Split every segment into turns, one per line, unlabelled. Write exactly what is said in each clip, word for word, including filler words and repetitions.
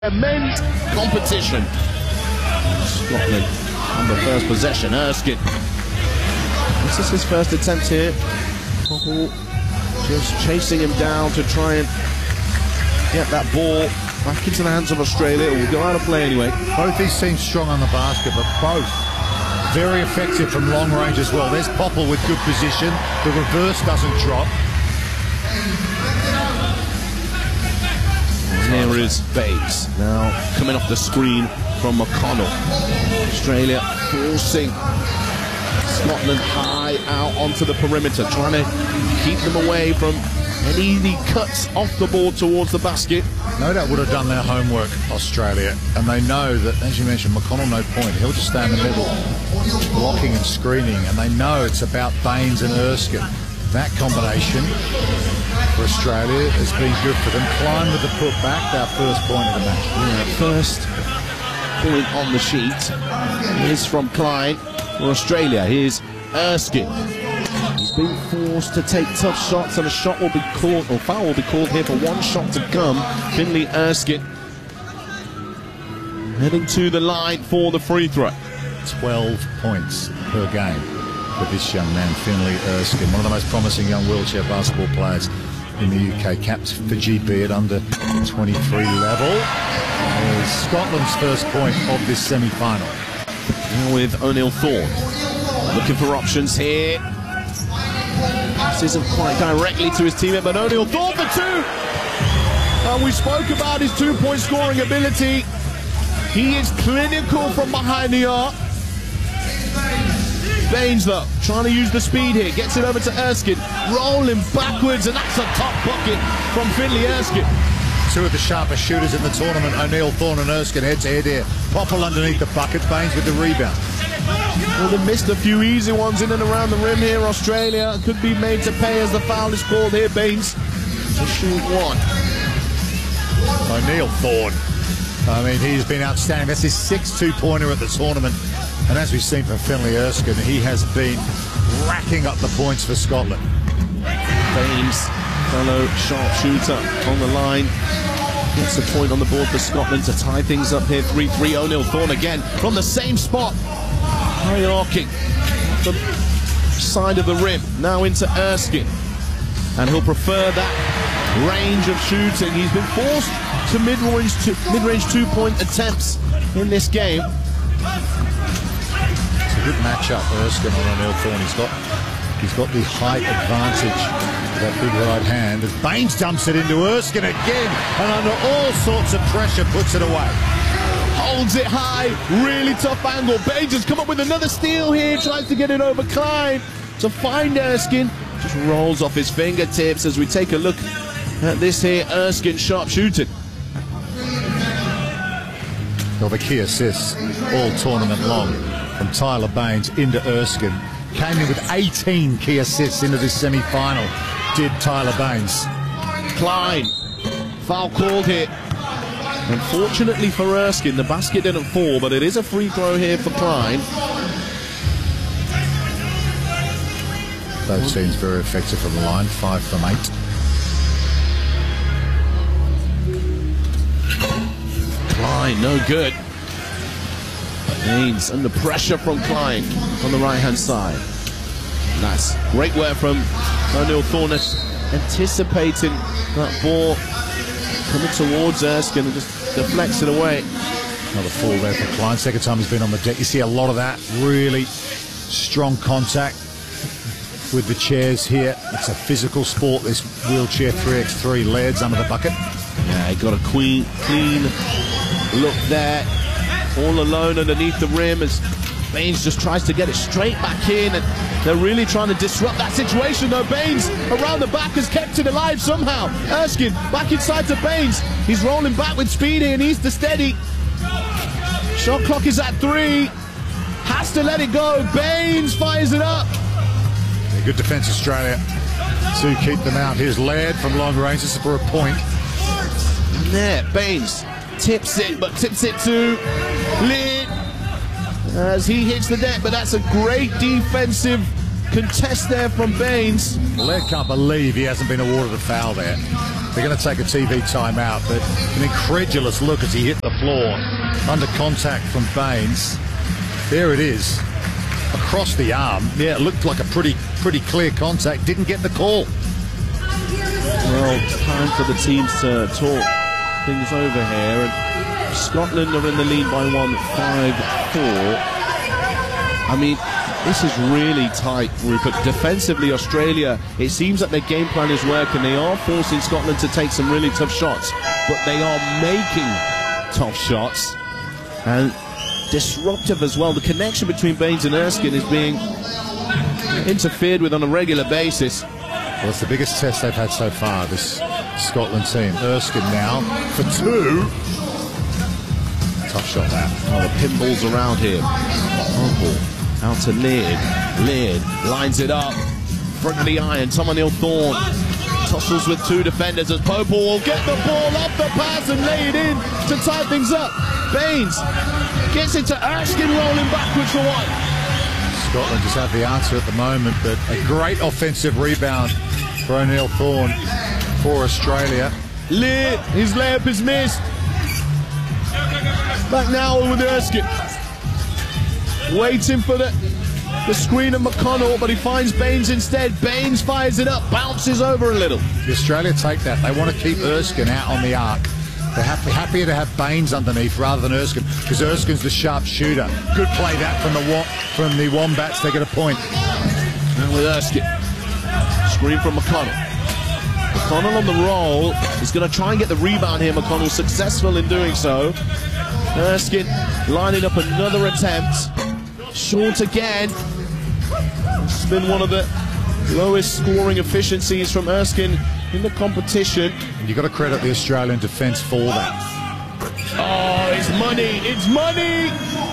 Men's competition. Scotland on the first possession. Erskine. This is his first attempt here. Popple just chasing him down to try and get that ball back into the hands of Australia. It will go out of play anyway.
Both these seem strong on the basket, but both very effective from long range as well. There's Popple with good position. The reverse doesn't drop.
Here is Bates, now coming off the screen from McConnell. Australia forcing Scotland high out onto the perimeter, trying to keep them away from any easy cuts off the ball towards the basket.
No doubt would have done their homework, Australia, and they know that, as you mentioned, McConnell no point. He'll just stay in the middle, blocking and screening, and they know it's about Baines and Erskine. That combination for Australia has been good for them. Klein with the putback, our first point of the match.
Yeah, first point on the sheet is from Klein for Australia. Here's Erskine. He's been forced to take tough shots, and a shot will be called, or foul will be called here for one shot to come. Finlay Erskine heading to the line for the free throw.
twelve points per game for this young man, Finlay Erskine, one of the most promising young wheelchair basketball players in the U K, capped for G B at under twenty-three level. Is Scotland's first point of this semi-final.
Now with O'Neill Thorne looking for options here. This isn't quite directly to his teammate, but O'Neill Thorne for two. And we spoke about his two-point scoring ability. He is clinical from behind the arc. Baines, though, trying to use the speed here, gets it over to Erskine, rolling backwards, and that's a top bucket from Finlay Erskine.
Two of the sharpest shooters in the tournament, O'Neill Thorne and Erskine, head-to-head here. Popple underneath the bucket, Baines with the rebound.
Well, they missed a few easy ones in and around the rim here. Australia could be made to pay as the foul is called here. Baines to shoot one.
O'Neill Thorne, I mean, he's been outstanding. That's his sixth two-pointer at the tournament. And as we've seen from Finlay Erskine, he has been racking up the points for Scotland.
Baines, fellow sharpshooter on the line, gets a point on the board for Scotland to tie things up here. three three. O'Neill Thorne again from the same spot, high arcing the side of the rim. Now into Erskine, and he'll prefer that range of shooting. He's been forced to mid-range two, mid-range two-point attempts in this game.
Good matchup for Erskine on O'Neill Thorne. He's got, he's got the height advantage with that big right hand. As Baines dumps it into Erskine again, and under all sorts of pressure puts it away.
Holds it high, really tough angle. Baines has come up with another steal here, tries to get it over Klein to find Erskine. Just rolls off his fingertips as we take a look at this here. Erskine sharp shooting.
Well, the key assists all tournament long from Tyler Baines into Erskine. Came in with eighteen key assists into this semi-final, did Tyler Baines.
Klein, foul called here. Unfortunately for Erskine, the basket didn't fall, but it is a free throw here for Klein.
Both teams very effective from the line, five from eight.
Klein, no good. Baines under pressure from Klein on the right-hand side. Nice. Great work from O'Neill Thorne, anticipating that ball coming towards Erskine and just deflects it away.
Another fall there for Klein. Second time he's been on the deck. You see a lot of that. Really strong contact with the chairs here. It's a physical sport, this wheelchair three by three. Laird's under the bucket.
Yeah, he got a clean, clean look there. All alone underneath the rim as Baines just tries to get it straight back in, and they're really trying to disrupt that situation though. Baines around the back has kept it alive somehow. Erskine back inside to Baines. He's rolling back with speed here, needs to steady. Shot clock is at three. Has to let it go. Baines fires it up.
Yeah, good defence, Australia, to keep them out. Here's Laird from long range. This is for a point.
And there, Baines tips it, but tips it to Laird as he hits the net. But that's a great defensive contest there from Baines.
Laird can't believe he hasn't been awarded a foul there. They're going to take a T V timeout, but an incredulous look as he hit the floor under contact from Baines. There it is, across the arm. Yeah, it looked like a pretty, pretty clear contact. Didn't get the call.
Well, it's time for the teams to talk things over here. And Scotland are in the lead by one, five four. I mean, this is really tight, Rupert. Defensively, Australia, it seems that their game plan is working. They are forcing Scotland to take some really tough shots, but they are making tough shots. And disruptive as well. The connection between Baines and Erskine is being interfered with on a regular basis.
Well, it's the biggest test they've had so far, this Scotland team. Erskine now for two. Tough shot that.
Oh, the pinballs around here. Oh, out to Laird. Laird lines it up. Front of the iron. Tom O'Neill Thorne tussles with two defenders as Popel will get the ball off the pass and lay it in to tie things up. Baines gets it to Erskine, rolling backwards for one.
Scotland just have the answer at the moment, but a great offensive rebound for O'Neill Thorne for Australia.
Laird, his layup is missed. Back now with Erskine. Waiting for the, the screen of McConnell, but he finds Baines instead. Baines fires it up, bounces over a little.
The Australia take that. They want to keep Erskine out on the arc. They're happy, happier to have Baines underneath rather than Erskine, because Erskine's the sharp shooter. Good play that from the from the Wombats. They get a point.
And with Erskine, screen from McConnell. McConnell on the roll. He's going to try and get the rebound here. McConnell successful in doing so. Erskine lining up another attempt. Short again. It's been one of the lowest scoring efficiencies from Erskine in the competition.
And you've got to credit the Australian defence for that.
Oh, it's money! It's money!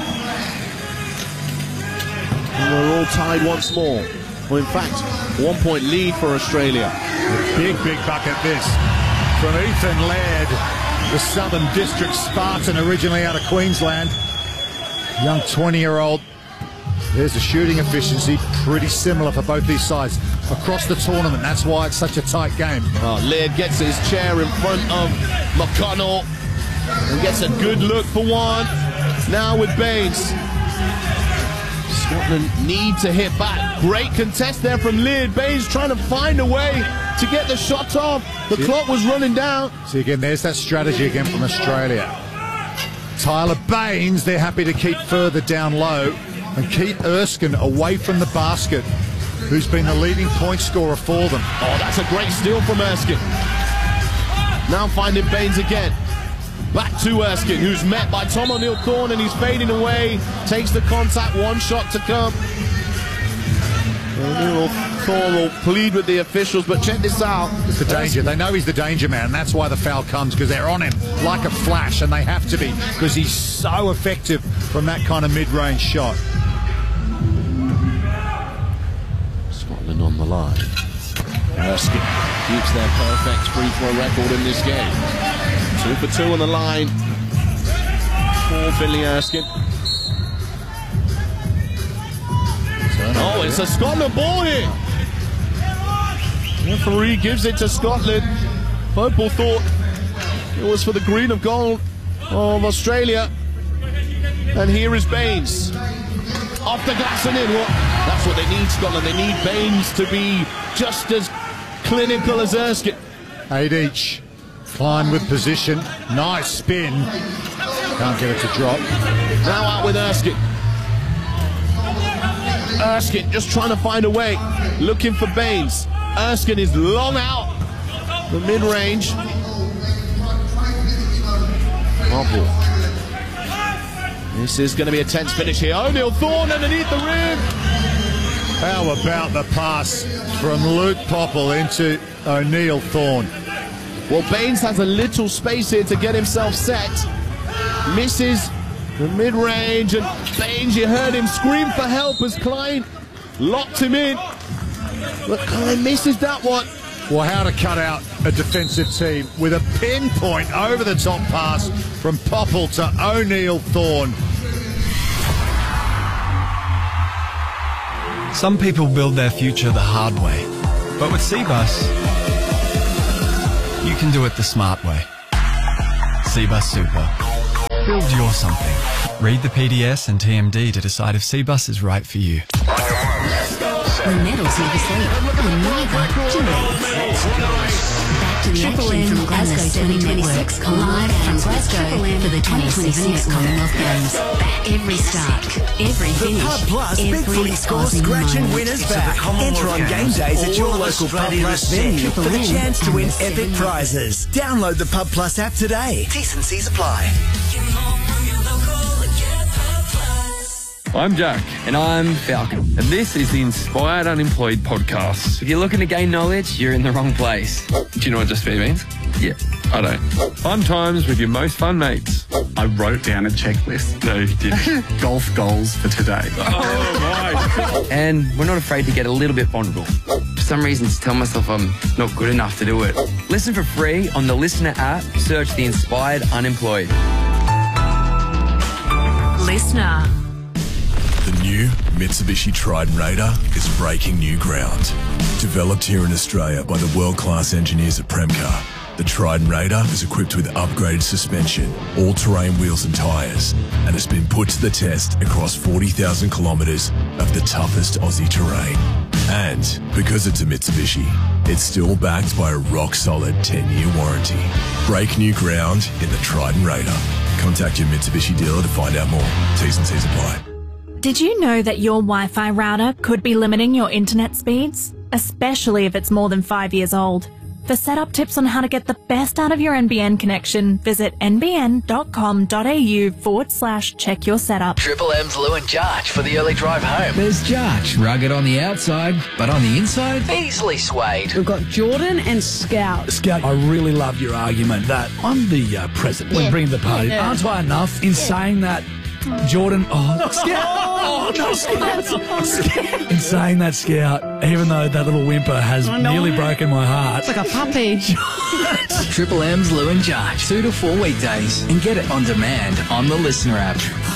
And we're all tied once more. Well, in fact, one point lead for Australia.
A big, big bucket this from Ethan Laird, the Southern District Spartan, originally out of Queensland. Young twenty-year-old. There's the shooting efficiency, pretty similar for both these sides across the tournament. That's why it's such a tight game.
Oh, Laird gets his chair in front of McConnell and gets a good look for one. Now with Baines. Scotland need to hit back. Great contest there from Laird. Baines trying to find a way to get the shot off. The See, clock was running down.
See, again, there's that strategy again from Australia. Tyler Baines, they're happy to keep further down low and keep Erskine away from the basket, who's been the leading point scorer for them.
Oh, that's a great steal from Erskine. Now finding Baines again. Back to Erskine, who's met by Tom O'Neill Thorne, and he's fading away. Takes the contact, one shot to come. O'Neill Thorne will plead with the officials, but check this out.
It's the danger. They know he's the danger man. That's why the foul comes, because they're on him like a flash, and they have to be, because he's so effective from that kind of mid-range shot.
Scotland on the line. Erskine keeps their perfect free throw record in this game. Two for two on the line for Billy Erskine. Oh, it's a Scotland ball here. Referee gives it to Scotland. Popel thought it was for the green of gold of Australia. And here is Baines. Off the glass and in. Well, that's what they need, Scotland. They need Baines to be just as clinical as Erskine.
Eight each. Klein with position. Nice spin. Can't get it to drop.
Now out with Erskine. Erskine just trying to find a way. Looking for Baines. Erskine is long out. The mid-range. Popel. This is going to be a tense finish here. O'Neill Thorne underneath the rim.
How about the pass from Luke Popel into O'Neill Thorne?
Well, Baines has a little space here to get himself set. Misses the mid-range, and Baines, you heard him scream for help as Klein locked him in. But Klein misses that one.
Well, how to cut out a defensive team with a pinpoint over-the-top pass from Popel to O'Neill Thorne.
Some people build their future the hard way, but with Cbus, you can do it the smart way. Cbus Super. Build your something. Read the P D S and T M D to decide if Cbus is right for you.
When medals never sleep, when neither do we. Back to the action from Glasgow twenty twenty-six, live from Glasgow for the twenty twenty-six Commonwealth Games. Back every start, every finish,
The Pub Plus Big
every
Footy Score
Aussie
scratch and
moment.
winners back. Enter on game days at your local Pub Plus venue for the chance to win epic prizes. Download the Pub Plus app today. T's and C's apply.
I'm Jack.
And I'm Falcon.
And this is the Inspired Unemployed podcast.
If you're looking to gain knowledge, you're in the wrong place.
Do you know what just be means?
Yeah.
I don't. Fun times with your most fun mates.
I wrote down a checklist.
No, you didn't.
Golf goals for today.
Oh, my.
And we're not afraid to get a little bit vulnerable. For some reason, to tell myself I'm not good enough to do it. Listen for free on the Listener app. Search the Inspired Unemployed.
Listener.
The new Mitsubishi Triton Raider is breaking new ground. Developed here in Australia by the world-class engineers at Premcar, the Triton Raider is equipped with upgraded suspension, all-terrain wheels and tyres, and has been put to the test across forty thousand kilometres of the toughest Aussie terrain. And because it's a Mitsubishi, it's still backed by a rock-solid ten-year warranty. Break new ground in the Triton Raider. Contact your Mitsubishi dealer to find out more. T's and C's apply.
Did you know that your Wi-Fi router could be limiting your internet speeds? Especially if it's more than five years old. For setup tips on how to get the best out of your N B N connection, visit nbn.com.au forward slash check your setup.
Triple M's Lou and Jarch for the early drive home.
There's Jarch, rugged on the outside, but on the inside,
easily swayed.
We've got Jordan and Scout.
Scout, I really love your argument that I'm the uh, president when
yeah.
bringing the party.
Yeah.
Aren't I enough in yeah. saying that? Jordan, oh, Scout, oh, no, Scout. In saying that, Scout, even though that little whimper has nearly broken my heart.
It's like a puppy.
Triple M's Lou and Jarch, two to four weekdays, and get it on demand on the Listener app.